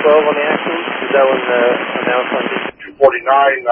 12 on the action? Is that when the announced on 249,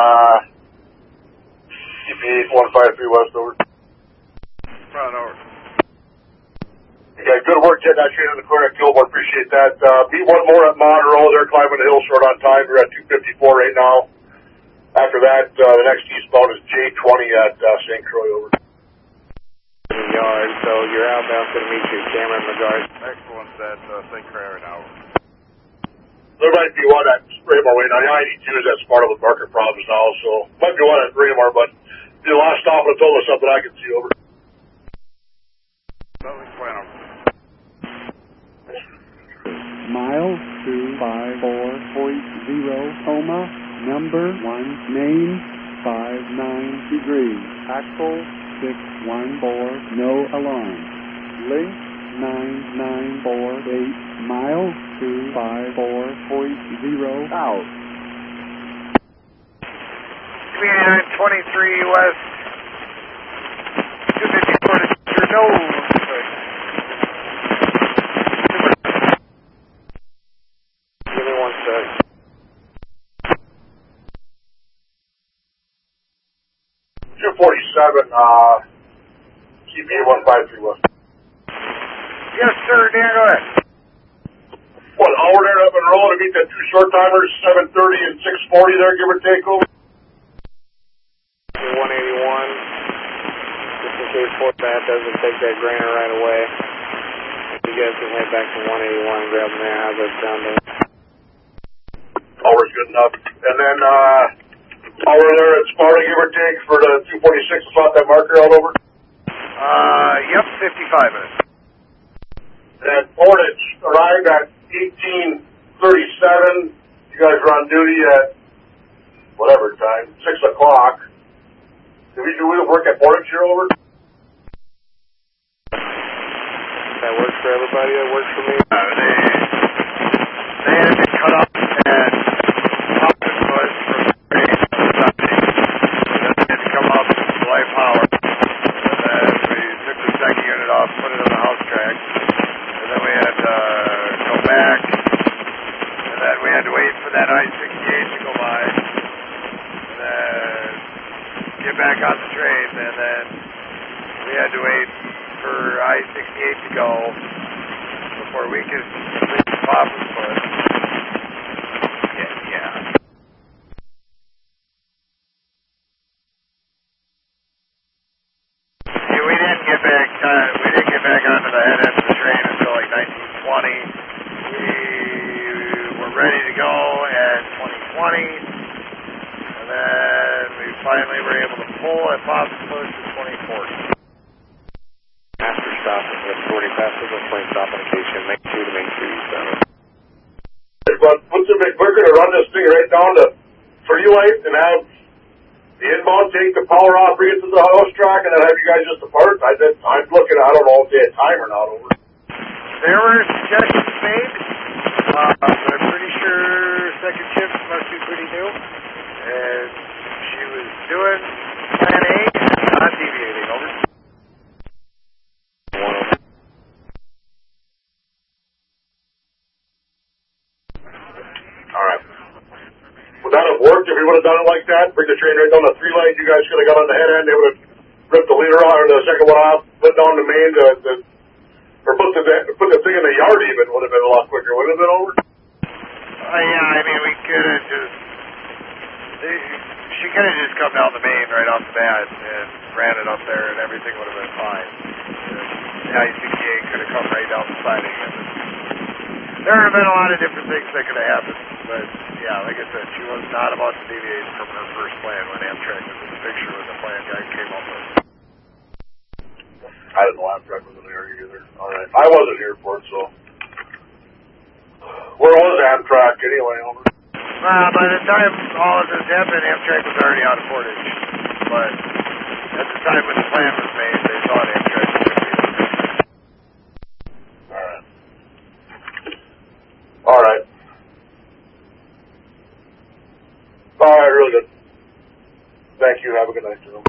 CP 8153 West, over. Front, over. Yeah, good work getting that train in the clear at Gilmore. Appreciate that. Beat one more at Monroe. They're climbing the hill short on time. We're at 254 right now. After that, the next eastbound is J20 at St. Croix, over. Yard, so you're outbound going to meet you, Cameron McGuard. Next one's at St. Croix right now. There might be one at Raymore way. Now, the I-82 is at Sparta with marker problems now, so might be one at Raymore, but the last stop would have told us something I could see, over. Nothing plan over. Mile 254.0, Homa, number 1, main 59 degrees, axle 614, no alarm, link 9948, mile 254.0, out. 3923 West, 254 to your nose. Give me 1 sec. CP 153 West. Yes, sir, Dan, go ahead. What, hour there up and rolling to beat that 2 short timers, 730 and 640 there, give or take, over? 181, just in case Fort Bath doesn't take that Granite right away. You guys can head back to 181 and grab them there. How's that sound there? Hour's good enough. And then, hour there at Sparta, give or take, for the 246 spot that marker out over? Yep, 55 minutes. And Portage arrived at 1837. You guys are on duty at whatever time, 6 o'clock. Did we do work at Portage here, over? That works for everybody? That works for me? They had been cut off and Hopkins was from the train on Sunday. Then they had to come up to live power. And then we took the second unit off, put it on the house track. And then we had to go back. And then we had to wait for that I-68 to go by. And then get back on the train. And then we had to wait for I-68 to go before we could complete the Poplar's Foot. Yeah. See, we didn't get back onto the head end of the train until like 1920. We were ready to go at 2020, and then we finally were able to pull at Poplar's Foot in 2040. After stopping with 40 passes and plane stop indication, make 2 to make 37. But we're going to run this thing right down to free light and have the inbound take the power off, bring it to the house track, and then have you guys just depart. I'm looking, I don't know if they had time or not, over. There were suggestions made, but I'm pretty sure second shift must be pretty new, and she was doing plan A and not deviating, over. Alright. Would that have worked if we would have done it like that? Bring the train right down the 3 lane, you guys could have got on the head end, they would have ripped the leader off, or the second one off, put down the main, or put the thing in the yard even, would have been a lot quicker, wouldn't it have been, over? Yeah, I mean, we could have just, she could have just come down the main right off the bat and ran it up there and everything would have been fine. The I-68 could have come right down the siding. There would have been a lot of different things that could have happened, but yeah, like I said, she was not about to deviate from her first plan when Amtrak was in the picture when the plan guy came up with. I didn't know Amtrak was in the area either. Alright. I wasn't here for it, so. Where was Amtrak anyway, over? By the time all of this happened, Amtrak was already out of Portage. But at the time when the plan was made, they thought Amtrak was going to be there. Alright. Alright, really good. Thank you. Have a good night, gentlemen.